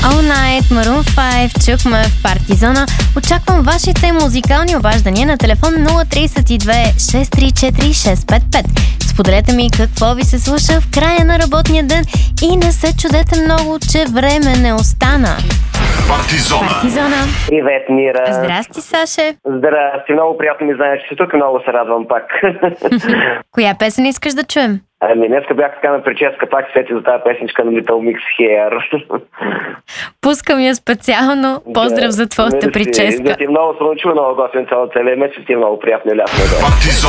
All Night, Maroon 5, чухме в Партизона. Очаквам вашите музикални обаждания на телефон 032 634 655. Споделете ми какво ви се слуша в края на работния ден и не се чудете много, че време не остана. Партизона. Привет, Мира. Здрасти, Саше. Здрасти, много приятно ми знаеш, че си тук и много се радвам пак. Коя песен искаш да чуем? Днеска бях така на прическа, пак сети за тази песничка на Little Mix Hair. Пускам я специално. Поздрав за твоята прическа. Да ти е много слънчево, много готин целия месец, ти е много приятно и лятно.